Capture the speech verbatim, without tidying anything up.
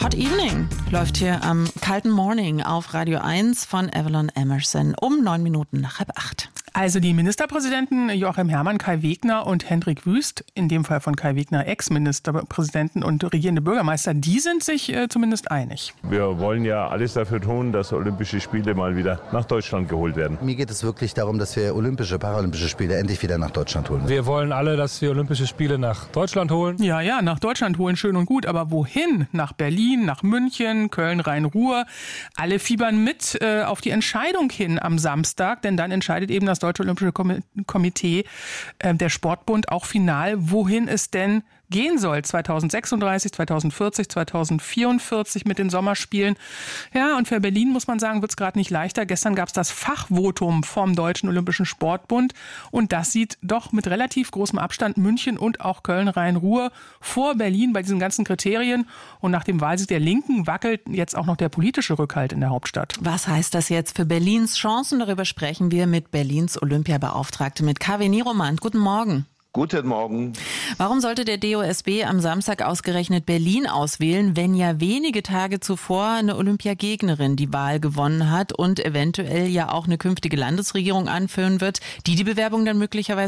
Hot Evening läuft hier am kalten Morning auf Radio eins von Evelyn Emerson um neun Minuten nach halb acht. Also die Ministerpräsidenten Joachim Herrmann, Kai Wegner und Hendrik Wüst, in dem Fall von Kai Wegner Ex-Ministerpräsidenten und regierende Bürgermeister, die sind sich äh, zumindest einig. Wir wollen ja alles dafür tun, dass Olympische Spiele mal wieder nach Deutschland geholt werden. Mir geht es wirklich darum, dass wir Olympische, Paralympische Spiele endlich wieder nach Deutschland holen. Wir wollen alle, dass wir Olympische Spiele nach Deutschland holen. Ja, ja, nach Deutschland holen, schön und gut. Aber wohin? Nach Berlin, nach München, Köln, Rhein-Ruhr. Alle fiebern mit äh, auf die Entscheidung hin am Samstag, denn dann entscheidet eben das Deutsche Olympische Komitee, äh, der Sportbund, auch final, wohin es denn gehen soll. zweitausendsechsunddreißig, zweitausendvierzig, zweitausendvierundvierzig mit den Sommerspielen. Ja, und für Berlin, muss man sagen, wird es gerade nicht leichter. Gestern gab es das Fachvotum vom Deutschen Olympischen Sportbund und das sieht doch mit relativ großem Abstand München und auch Köln-Rhein-Ruhr vor Berlin bei diesen ganzen Kriterien. Und nach dem Wahlsieg der Linken wackelt jetzt auch noch der politische Rückhalt in der Hauptstadt. Was heißt das jetzt für Berlins Chancen? Darüber sprechen wir mit Berlins Olympiabeauftragte, mit Kaveh Niromand. Guten Morgen. Guten Morgen. Warum sollte der D O S B am Samstag ausgerechnet Berlin auswählen, wenn ja wenige Tage zuvor eine Olympiagegnerin die Wahl gewonnen hat und eventuell ja auch eine künftige Landesregierung anführen wird, die die Bewerbung dann möglicherweise